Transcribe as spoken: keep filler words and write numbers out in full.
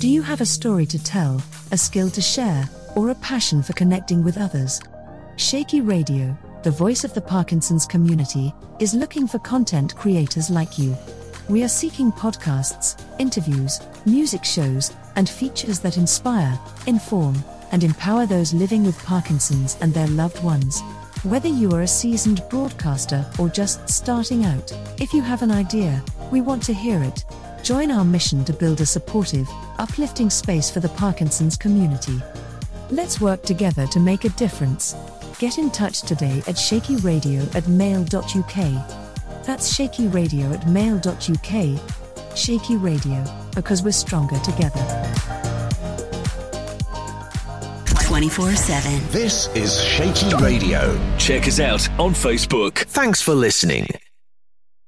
Do you have a story to tell, a skill to share, or a passion for connecting with others? Shaky Radio, the voice of the Parkinson's community, is looking for content creators like you. We are seeking podcasts, interviews, music shows, and features that inspire, inform, and empower those living with Parkinson's and their loved ones. Whether you are a seasoned broadcaster or just starting out, if you have an idea, we want to hear it. Join our mission to build a supportive, uplifting space for the Parkinson's community. Let's work together to make a difference. Get in touch today at shakyradio at mail dot u k. That's shakyradio at mail dot u k. Shaky Radio, because we're stronger together. twenty-four seven. This is Shaky Radio. Check us out on Facebook. Thanks for listening.